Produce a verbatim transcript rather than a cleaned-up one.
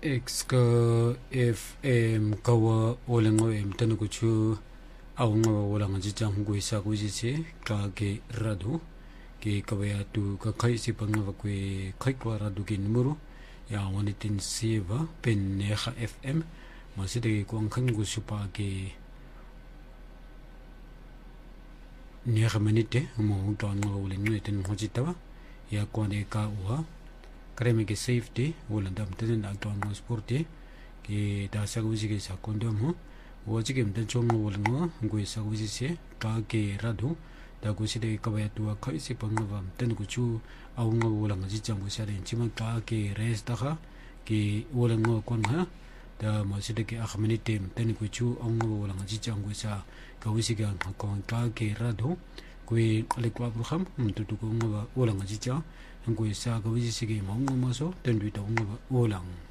X ka F M kawa olengo em tanukuchu aunga olanga jijang guisa guisi ka ke radu ke kawaya tu ka kai si panga kwe kai kwa radu ke numero ya wanitin sieva pen neha F M maside ko angkan gusupa ke neha menite mo ton ngo olengo ten hojitawa ya kwa de ka uha kareme ke safety wala dam tenen da ton mo sporti ke da sa gusi ke sa kondom ho woji ke mten chong wala ngo ngui sa gusi se ka ke radu da gusi de ka ba tu ka isi pangwa ten ku chu au ngo wala ngaji chang gusi de chima ka ke res da kha ke wala ngo kon ha da mo si de ke akhmani tem ten ku chu au ngo wala ngaji chang gusa ka gusi ke kon ka ke radu kui le kwa program mtu tu ko ngo wala ngaji chang ngui sa ka wisi sige mong mo so ten du ta ngo olang